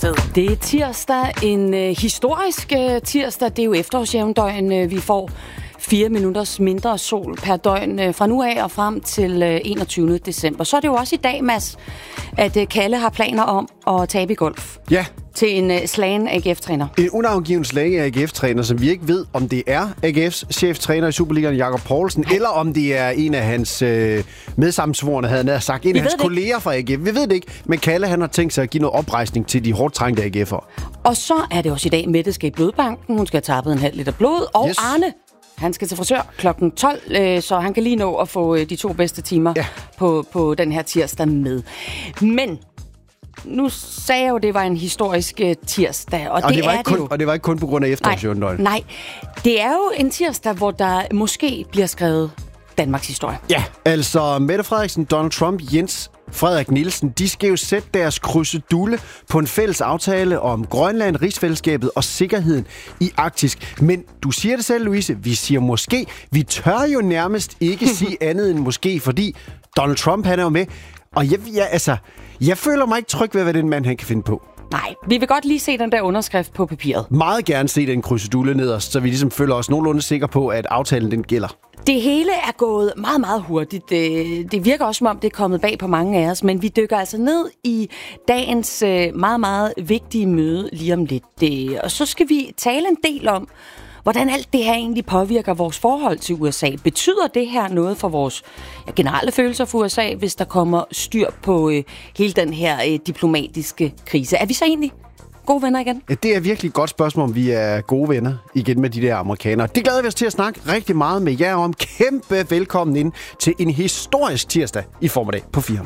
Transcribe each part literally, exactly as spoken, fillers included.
Det er tirsdag, en øh, historisk øh, tirsdag. Det er jo efterårsjævndøgn, øh, vi får. Fire minutters mindre sol per døgn øh, fra nu af og frem til øh, enogtyvende december. Så er det jo også i dag, Mads, at øh, Kalle har planer om at tabe i golf. Ja. Til en øh, slagen A G F-træner. En unavngiven slagen A G F-træner, som vi ikke ved, om det er A G F's cheftræner i Superligaen, Jakob Poulsen, eller om det er en af hans øh, medsammensvorne, havde han sagt, en vi af hans kolleger fra A G F. Vi ved det ikke, men Kalle han har tænkt sig at give noget oprejsning til de hårdt trængte A G F'ere. Og så er det også i dag, Mette skal i blodbanken. Hun skal have tappet en halv liter blod. Og yes. Arne, han skal til frisør klokken tolv, øh, så han kan lige nå at få øh, de to bedste timer ja. på, på den her tirsdag med. Men nu sagde jeg jo, at det var en historisk uh, tirsdag, og, og det, det var er ikke kun, det jo. Og det var ikke kun på grund af efterårsjævndøgn. Nej, nej, det er jo en tirsdag, hvor der måske bliver skrevet Danmarks historie. Ja, altså Mette Frederiksen, Donald Trump, Jens Frederik Nielsen, de skal jo sætte deres krydsedulle på en fælles aftale om Grønland, rigsfællesskabet og sikkerheden i Arktis. Men du siger det selv, Louise, vi siger måske. Vi tør jo nærmest ikke sige andet end måske, fordi Donald Trump, han er jo med. Og jeg, jeg, altså, jeg føler mig ikke tryg ved, hvad den mand han kan finde på. Nej, vi vil godt lige se den der underskrift på papiret. Meget gerne se den krydsedulle nederst, så vi ligesom føler os nogenlunde sikre på, at aftalen den gælder. Det hele er gået meget, meget hurtigt. Det, det virker også, som om det er kommet bag på mange af os, men vi dykker altså ned i dagens meget, meget vigtige møde lige om lidt. Det, og så skal vi tale en del om, hvordan alt det her egentlig påvirker vores forhold til U S A. Betyder det her noget for vores ja, generelle følelser for U S A, hvis der kommer styr på øh, hele den her øh, diplomatiske krise? Er vi så egentlig gode venner igen? Ja, det er virkelig et godt spørgsmål, om vi er gode venner igen med de der amerikanere. Det glæder vi os til at snakke rigtig meget med jer om. Kæmpe velkommen ind til en historisk tirsdag i formiddag på fire.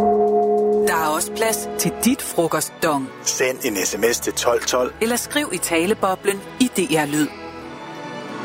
Der er også plads til dit frokostdong. Send en sms til tolv tolv. Eller skriv i taleboblen i D R Lyd.